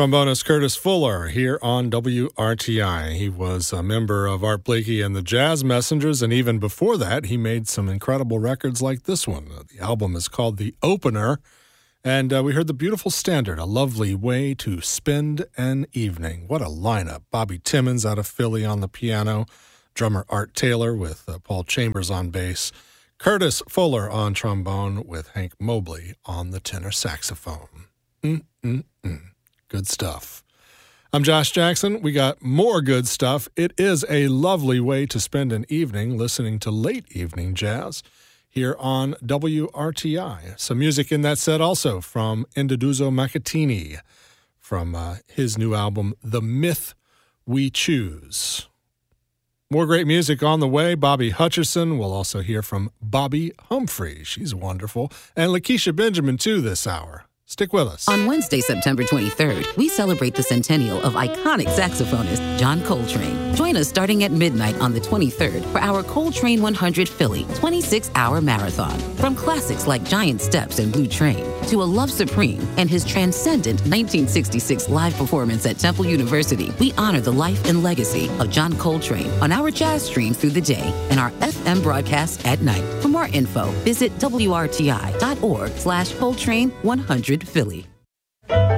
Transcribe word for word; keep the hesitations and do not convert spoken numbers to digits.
trombonist Curtis Fuller here on W R T I. He was a member of Art Blakey and the Jazz Messengers, and even before that, he made some incredible records like this one. The album is called The Opener, and uh, we heard the beautiful standard, A Lovely Way to Spend an Evening. What a lineup. Bobby Timmons out of Philly on the piano, drummer Art Taylor with uh, Paul Chambers on bass, Curtis Fuller on trombone with Hank Mobley on the tenor saxophone. Mm-mm-mm. Good stuff. I'm Josh Jackson. We got more good stuff. It is a lovely way to spend an evening listening to late evening jazz here on W R T I. Some music in that set also from Induduzzo Macatini from uh, his new album, The Myth We Choose. More great music on the way. Bobby Hutcherson. We'll also hear from Bobby Humphrey. She's wonderful. And Lakeisha Benjamin, too, this hour. Stick with us. On Wednesday, September twenty-third, we celebrate the centennial of iconic saxophonist John Coltrane. Join us starting at midnight on the twenty-third for our Coltrane one hundred Philly twenty-six hour marathon. From classics like Giant Steps and Blue Train to A Love Supreme and his transcendent nineteen sixty-six live performance at Temple University, we honor the life and legacy of John Coltrane on our jazz stream through the day and our F M broadcast at night. For more info, visit W R T I dot org slash Coltrane one hundred Philly.